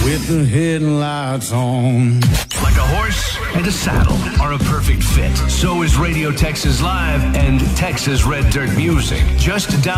with the headlights on. Like a horse and a saddle are a perfect fit. So is Radio Texas Live and Texas Red Dirt Music. Just down